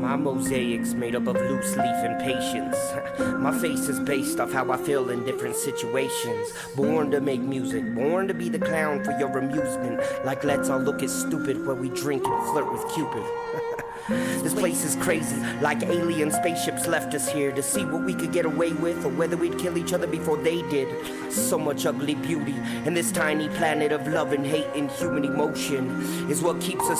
My mosaic's made up of loose leaf and patience. My face is based off how I feel in different situations. Born to make music, born to be the clown for your amusement. Like let's all look at stupid while we drink and flirt with Cupid. This place is crazy, like alien spaceships left us here to see what we could get away with, or whether we'd kill each other before they did. So much ugly beauty in this tiny planet of love and hate and human emotion is what keeps us